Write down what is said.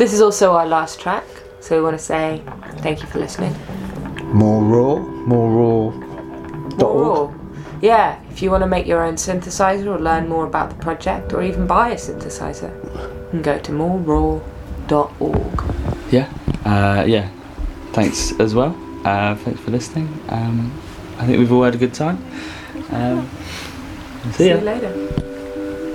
This is also our last track, so we want to say thank you for listening. More raw. More raw. Yeah, if you want to make your own synthesizer or learn more about the project or even buy a synthesizer, you can go to moreraw.org. Yeah. Thanks as well. Thanks for listening. I think we've all had a good time. See ya. See you later.